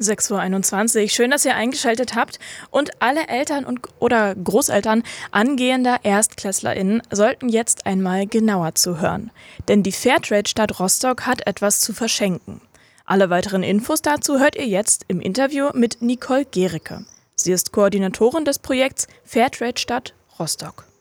6:21 Uhr. Schön, dass ihr eingeschaltet habt. Und alle Eltern oder Großeltern angehender ErstklässlerInnen sollten jetzt einmal genauer zuhören. Denn die Fairtrade-Stadt Rostock hat etwas zu verschenken. Alle weiteren Infos dazu hört ihr jetzt im Interview mit Nicole Gericke. Sie ist Koordinatorin des Projekts Fairtrade-Stadt Rostock.